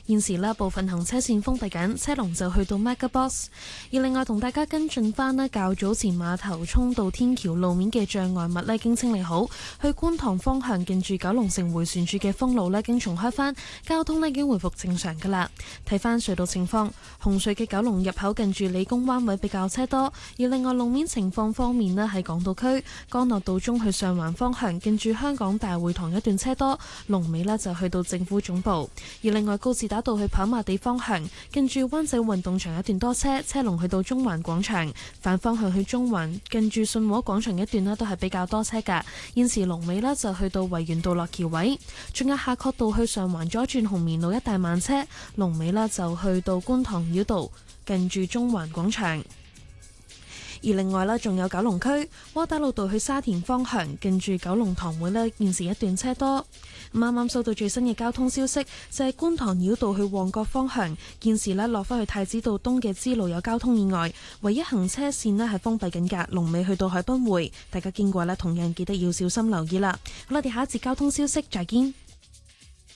現時呢部分行車線封閉緊，車龍就去到 MegaBox。而另外同大家跟進翻呢較早前碼頭涌道天橋路面嘅障礙物呢已經清理好，去觀塘方向近住九龍城迴旋處嘅封路呢已經重開翻，交通呢已經回復正常噶啦。睇翻隧道情況，紅隧嘅九龍入口近住理工灣位比較車多，而另外路面情況方面呢，喺港島區干諾道中去上環方向近住香港大會堂一段車多，龍尾呢就去到政府總部。而另外高士打道去跑馬地方向近住灣仔運動場一段多車，車龍去到中環廣場，反方向去中環近住信和廣場一段呢都係比較多車噶。現時龍尾呢就去到維園道落橋位，仲有夏慤道去上環左轉紅棉路一帶慢車，龍尾呢就去到觀塘繞道近住中環廣場。而另外呢，仲有九龍區窩打老道去沙田方向近住九龍塘會呢，現時一段車多。啱啱收到最新嘅交通消息，就係觀塘繞道去旺角方向，現時呢落返去太子道東嘅支路有交通意外，唯一行車線呢係封閉緊㗎，龍尾去到海濱匯，大家經過呢，同樣記得要小心留意啦。好啦，我哋下一節交通消息再見。